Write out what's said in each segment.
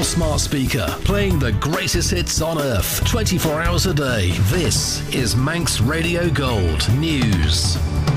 your smart speaker, playing the greatest hits on earth, 24 hours a day. This is Manx Radio Gold News.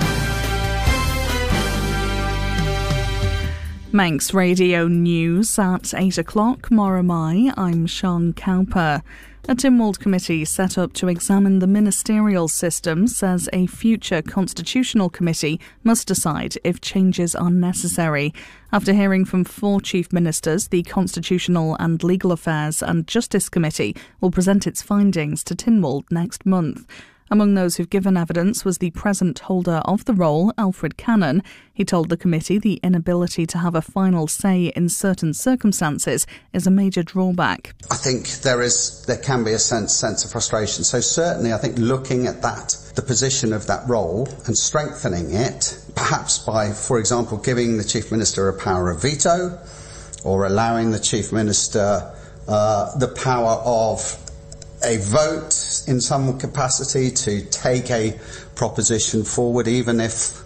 Manx Radio News at 8 o'clock. Moramai, I'm Sean Cowper. A Tynwald committee set up to examine the ministerial system says a future constitutional committee must decide if changes are necessary. After hearing from 4 chief ministers, the Constitutional and Legal Affairs and Justice Committee will present its findings to Tynwald next month. Among those who've given evidence was the present holder of the role, Alfred Cannon. He told the committee the inability to have a final say in certain circumstances is a major drawback. I think there can be a sense of frustration. So certainly I think looking at the position of that role and strengthening it, perhaps by, for example, giving the Chief Minister a power of veto or allowing the Chief Minister the power of a vote in some capacity to take a proposition forward, even if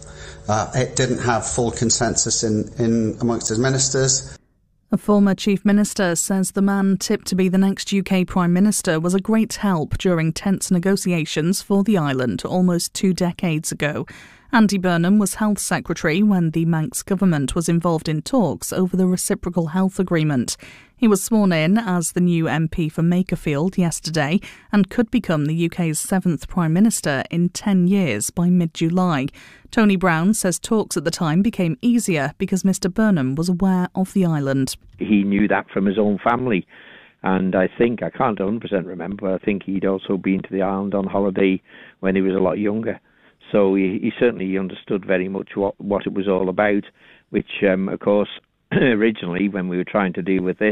it didn't have full consensus in amongst his ministers. A former Chief Minister says the man tipped to be the next UK Prime Minister was a great help during tense negotiations for the island almost 2 decades ago. Andy Burnham was Health Secretary when the Manx government was involved in talks over the Reciprocal Health Agreement. He was sworn in as the new MP for Makerfield yesterday and could become the UK's 7th Prime Minister in 10 years by mid-July. Tony Brown says talks at the time became easier because Mr Burnham was aware of the island. He knew that from his own family, and I can't 100% remember, but I think he'd also been to the island on holiday when he was a lot younger. So he certainly understood very much what it was all about, which, of course, originally when we were trying to deal with this,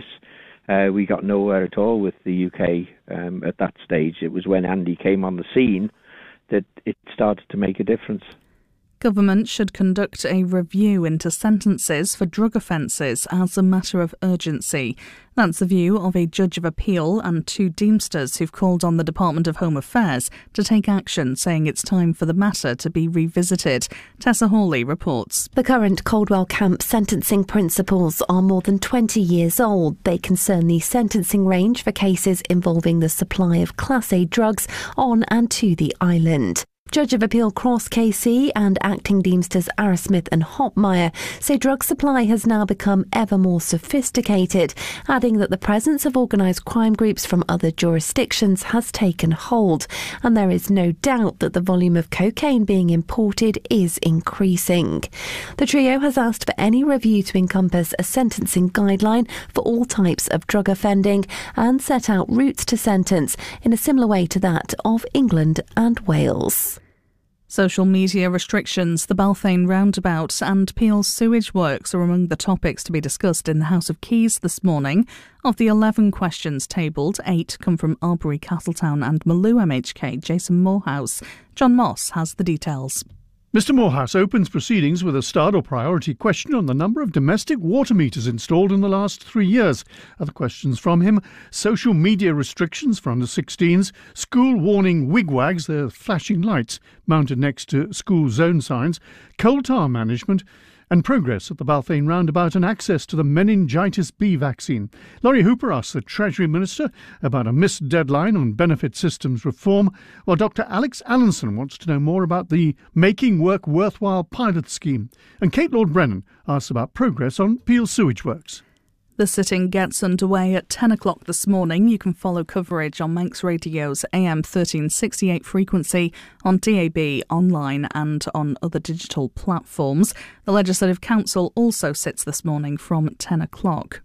we got nowhere at all with the UK at that stage. It was when Andy came on the scene that it started to make a difference. Government should conduct a review into sentences for drug offences as a matter of urgency. That's the view of a judge of appeal and 2 Deemsters who've called on the Department of Home Affairs to take action, saying it's time for the matter to be revisited. Tessa Hawley reports. The current Caldwell Camp sentencing principles are more than 20 years old. They concern the sentencing range for cases involving the supply of Class A drugs on and to the island. Judge of Appeal Cross KC and acting Deemsters Arrowsmith and Hopmeyer say drug supply has now become ever more sophisticated, adding that the presence of organised crime groups from other jurisdictions has taken hold, and there is no doubt that the volume of cocaine being imported is increasing. The trio has asked for any review to encompass a sentencing guideline for all types of drug offending and set out routes to sentence in a similar way to that of England and Wales. Social media restrictions, the Balfane roundabout and Peel's sewage works are among the topics to be discussed in the House of Keys this morning. Of the 11 questions tabled, 8 come from Arbury, Castletown and Maloo MHK. Jason Morehouse. John Moss has the details. Mr Morehouse opens proceedings with a start or priority question on the number of domestic water meters installed in the last 3 years. Other questions from him: social media restrictions for under-16s, school warning wigwags, they're flashing lights mounted next to school zone signs, coal tar management, and progress at the Balfane roundabout and access to the meningitis B vaccine. Laurie Hooper asks the Treasury Minister about a missed deadline on benefit systems reform, while Dr Alex Allenson wants to know more about the Making Work Worthwhile pilot scheme. And Kate Lord-Brennan asks about progress on Peel sewage works. The sitting gets underway at 10 o'clock this morning. You can follow coverage on Manx Radio's AM 1368 frequency, on DAB, online and on other digital platforms. The Legislative Council also sits this morning from 10 o'clock.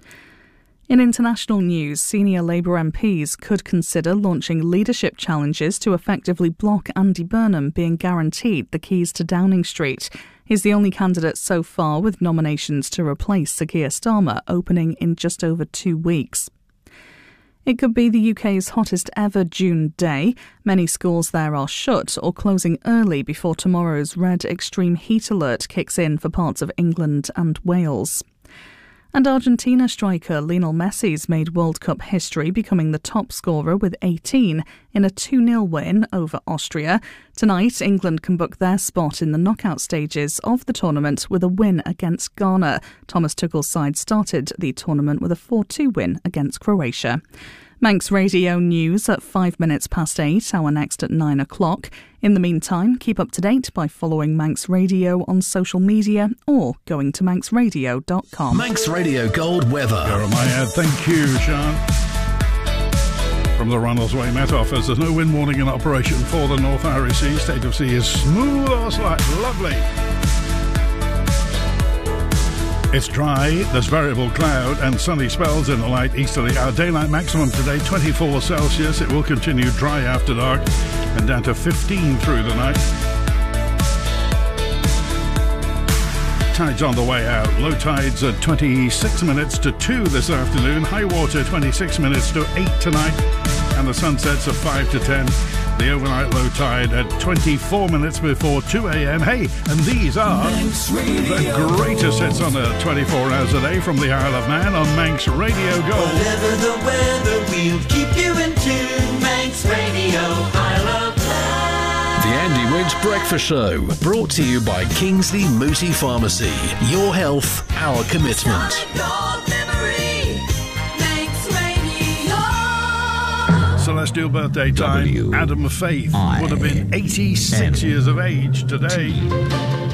In international news, senior Labour MPs could consider launching leadership challenges to effectively block Andy Burnham being guaranteed the keys to Downing Street. He's the only candidate so far with nominations to replace Sir Keir Starmer opening in just over 2 weeks. It could be the UK's hottest ever June day. Many schools there are shut or closing early before tomorrow's red extreme heat alert kicks in for parts of England and Wales. And Argentina striker Lionel Messi's made World Cup history, becoming the top scorer with 18 in a 2-0 win over Austria. Tonight, England can book their spot in the knockout stages of the tournament with a win against Ghana. Thomas Tuchel's side started the tournament with a 4-2 win against Croatia. Manx Radio News at 5 minutes past 8, our next at 9 o'clock. In the meantime, keep up to date by following Manx Radio on social media or going to manxradio.com. Manx Radio Gold weather. Jeremiah, thank you, Sean. From the Ronaldsway Met Office, there's no wind warning in operation for the North Irish Sea. State of sea is smooth or slight. Lovely. It's dry, there's variable cloud and sunny spells in the light easterly. Our daylight maximum today, 24 Celsius. It will continue dry after dark and down to 15 through the night. Tides on the way out. Low tides at 26 minutes to 2 this afternoon. High water 26 minutes to 8 tonight. And the sunsets at 5 to 10. The overnight low tide at 24 minutes before 2 a.m. Hey, and these are the greatest hits on Earth 24 hours a day from the Isle of Man on Manx Radio Gold. Whatever the weather, we'll keep you in tune. Manx Radio, Isle of Man. The Andy Winch Breakfast Show, brought to you by Kingsley Mooti Pharmacy. Your health, our commitment. Celestial birthday time. Adam Faith would have been 86 years of age today.